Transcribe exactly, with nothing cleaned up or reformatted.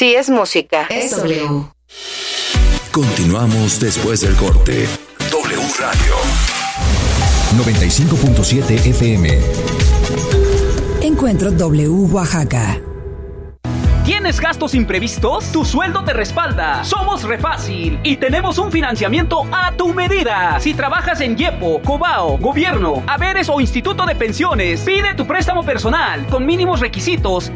Si es música, es W. Continuamos después del corte. W Radio noventa y cinco punto siete F M. Encuentro W Oaxaca. ¿Tienes gastos imprevistos? Tu sueldo te respalda. Somos Refácil y tenemos un financiamiento a tu medida. Si trabajas en YEPO, Cobao, Gobierno, Haberes o Instituto de Pensiones, pide tu préstamo personal con mínimos requisitos